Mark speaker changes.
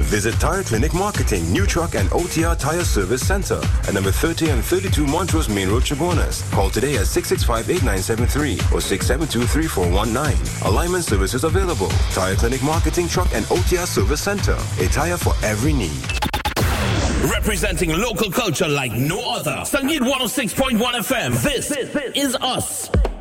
Speaker 1: Visit Tire Clinic Marketing, New Truck and OTR Tire Service Center at number 30 and 32 Montrose Main Road, Chabonas. Call today at 665-8973 or 672-3419. Alignment services available. Tire Clinic Marketing, Truck and OTR Service Center. A tire for every need.
Speaker 2: Representing local culture like no other. Sangeet 106.1 FM. This is us.